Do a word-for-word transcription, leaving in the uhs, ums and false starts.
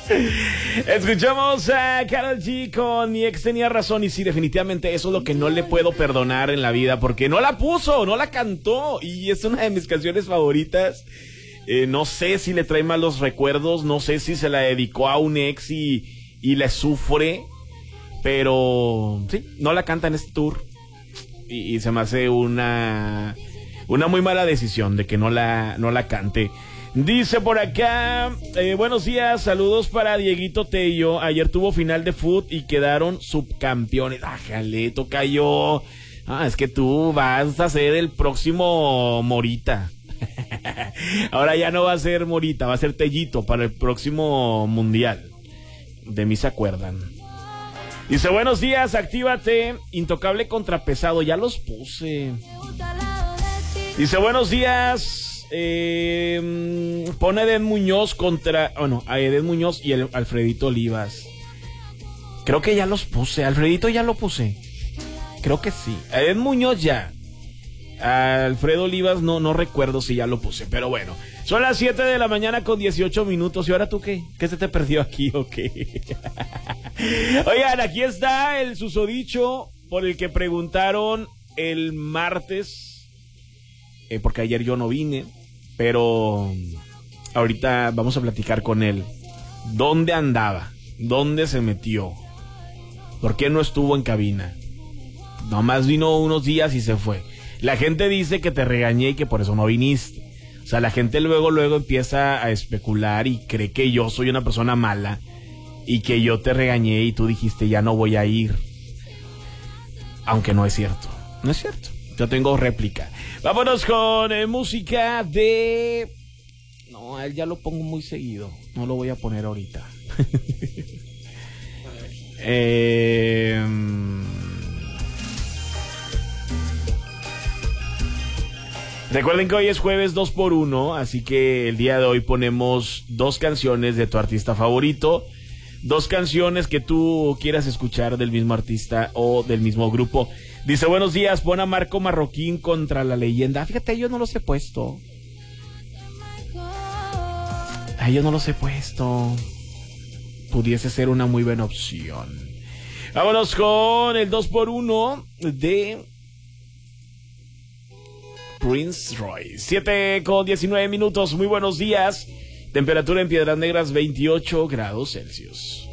Escuchamos a Karol G con Mi ex tenía razón. Y sí, definitivamente eso es lo que no le puedo perdonar en la vida, porque no la puso, no la cantó. Y es una de mis canciones favoritas. eh, No sé si le trae malos recuerdos, no sé si se la dedicó a un ex y, y le sufre, pero sí, no la canta en este tour. Y, y se me hace una Una muy mala decisión de que no la, no la cante. Dice por acá, eh, buenos días, saludos para Dieguito Tello. Ayer tuvo final de fútbol y quedaron subcampeones. Ájale, tocayo. Ah, es que tú vas a ser el próximo Morita. Ahora ya no va a ser Morita, va a ser Tellito para el próximo mundial. De mí se acuerdan. Dice, buenos días, actívate. Intocable contra Pesado, ya los puse. Dice, buenos días. Eh, pone Eden Muñoz contra, bueno, a Eden Muñoz y el Alfredito Olivas. Creo que ya los puse. Alfredito ya lo puse. Creo que sí. A Eden Muñoz ya. A Alfredo Olivas no, no recuerdo si ya lo puse. Pero bueno, son las siete de la mañana con dieciocho minutos. ¿Y ahora tú qué? ¿Qué se te perdió aquí o qué? Oigan, aquí está el susodicho por el que preguntaron el martes. Eh, porque ayer yo no vine. Pero ahorita vamos a platicar con él. ¿Dónde andaba? ¿Dónde se metió? ¿Por qué no estuvo en cabina? Nomás vino unos días y se fue. La gente dice que te regañé y que por eso no viniste. O sea, la gente luego, luego empieza a especular y cree que yo soy una persona mala y que yo te regañé y tú dijiste ya no voy a ir. Aunque no es cierto. No es cierto. Yo tengo réplica. Vámonos con eh, música de... No, a él ya lo pongo muy seguido. No lo voy a poner ahorita. eh... Recuerden que hoy es jueves dos por uno, así que el día de hoy ponemos dos canciones de tu artista favorito. Dos canciones que tú quieras escuchar del mismo artista o del mismo grupo. Dice, buenos días, pon a Marco Marroquín contra La Leyenda. Fíjate, yo no los he puesto. Ay, yo no los he puesto. Pudiese ser una muy buena opción. Vámonos con el dos por uno de Prince Royce. siete con diecinueve minutos, muy buenos días. Temperatura en Piedras Negras, veintiocho grados Celsius.